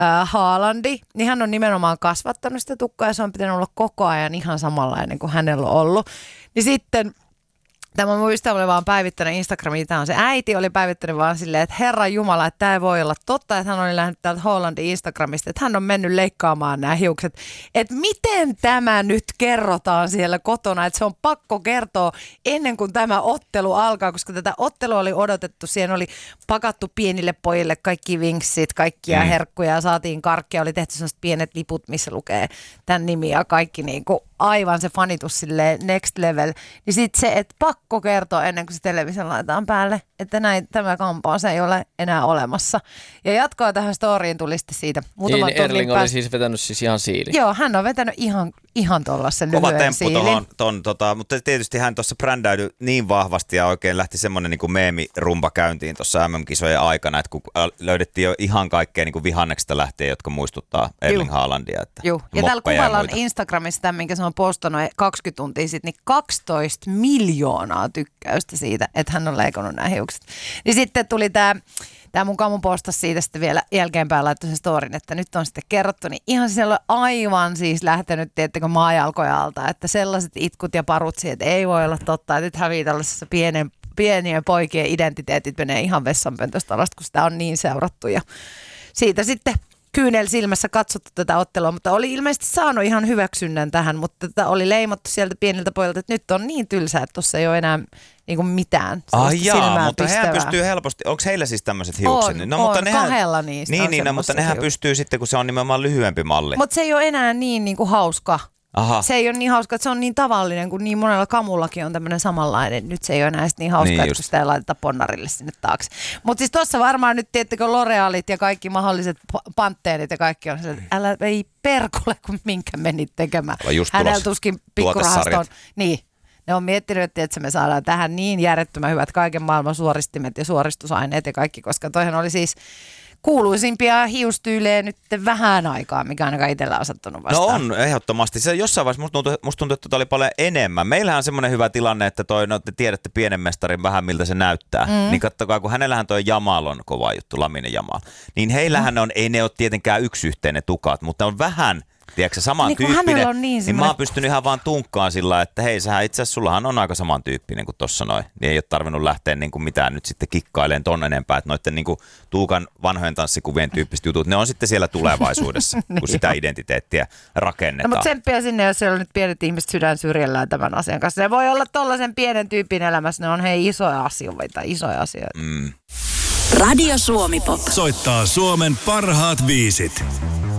Haalandi, niin hän on nimenomaan kasvattanut sitä tukkaa ja se on pitänyt olla koko ajan ihan samanlainen kuin hänellä on ollut. Niin sitten tämä mun ystävä oli vaan päivittänyt Instagramiin, tämä on se äiti, oli päivittänyt vaan silleen, että Herran Jumala, että tämä ei voi olla totta, että hän oli lähtenyt täältä Hollandin Instagramista, että hän on mennyt leikkaamaan nämä hiukset. Että miten tämä nyt kerrotaan siellä kotona, että se on pakko kertoa ennen kuin tämä ottelu alkaa, koska tätä ottelua oli odotettu, siihen oli pakattu pienille pojille kaikki vinksit, kaikkia herkkuja ja saatiin karkkia, oli tehty sellaiset pienet liput, missä lukee tämän nimi ja kaikki niin kuin aivan se fanitus silleen next level, niin sitten se, että pakko kertoa ennen kuin se televisio laitetaan päälle, että tämä kampaus ei ole enää olemassa. Ja jatkoa tähän storyin tuli sitten siitä. Niin Erling oli siis vetänyt siis ihan siili. Joo, hän on vetänyt ihan tuollaisen lyhyen siilin. Kova temppu mutta tietysti hän tuossa brändäytyi niin vahvasti ja oikein lähti semmoinen niin kuin meemirumba käyntiin tuossa MM-kisojen aikana, että kun löydettiin jo ihan kaikkea niin kuin vihanneksista lähtien, jotka muistuttaa Erling Haalandia. Joo, ja täällä kuvaillaan Instagramissa, minkä se on postannut 20 tuntia sitten, niin 12 miljoonaa tykkäystä siitä, että hän on leikannut nämä hiukset. Niin sitten tuli tämä mun kamu postasi siitä sitten vielä jälkeenpäin laittoi sen storin, että nyt on sitten kerrottu, niin ihan siellä on aivan siis lähtenyt, tiettekö, maajalkoja alta, että sellaiset itkut ja parut että ei voi olla totta, että nyt hävii tällaisessa pienien poikien identiteetit menee ihan vessanpöntöstä alasta, kun sitä on niin seurattu ja siitä sitten kyynel silmässä katsottu tätä ottelua, mutta oli ilmeisesti saanut ihan hyväksynnän tähän, mutta tätä oli leimattu sieltä pieniltä pojilta, että nyt on niin tylsää, että tuossa ei ole enää niinku mitään silmää mutta pistävää. hehän pystyy helposti, onko heillä siis tämmöiset hiukset? On, kahdella niistä Niin, mutta nehän pystyy sitten, kun se on nimenomaan lyhyempi malli. Mutta se ei ole enää niin niinku hauska. Aha. Se ei ole niin hauska, että se on niin tavallinen, kun niin monella kamullakin on tämmöinen samanlainen. Nyt se ei ole enää niin hauska, niin että kun sitä ei laiteta ponnarille sinne taakse. Mutta siis tuossa varmaan nyt, tiettekö, L'Orealit ja kaikki mahdolliset pantteerit ja kaikki on se, että älä ei perkule, kun minkä menit tekemään. Hänellä tuskin pikkurahastoon. Niin. Ne on miettinyt, että me saadaan tähän niin järjettömän hyvät kaiken maailman suoristimet ja suoristusaineet ja kaikki, koska toihan oli siis kuuluisimpia hiustyylejä nyt vähän aikaa, mikä ainakaan itsellä on sattunut vastaan. No on, ehdottomasti. Se jossain vaiheessa musta tuntuu, että oli paljon enemmän. Meillähän on semmoinen hyvä tilanne, että te tiedätte pienen mestarin vähän miltä se näyttää. Niin katsokaa, kun hänellähän toi Jamal on kova juttu, Lamine Jamal. Niin heillähän ei ne ole tietenkään yksi yhteen tukat, mutta on vähän, tiedätkö, samantyyppinen, niin mä oon pystynyt ihan vaan tunkkaan sillä, että hei, sähän itse asiassa sullahan on aika samantyyppinen kuin tossa noin. Niin ei ole tarvinnut lähteä niin kuin mitään nyt sitten kikkailemaan ton enempää, että noitten niin kuin Tuukan vanhojen tanssikuvien tyyppiset jutut, ne on sitten siellä tulevaisuudessa, kun sitä identiteettiä rakennetaan. No, mutta tsemppiä sinne, jos siellä on nyt pienet ihmiset sydän syrjällään tämän asian kanssa. Ne voi olla tollaisen pienen tyypin elämässä, ne on isoja asioita. Radio Suomi Pop. Soittaa Suomen parhaat biisit.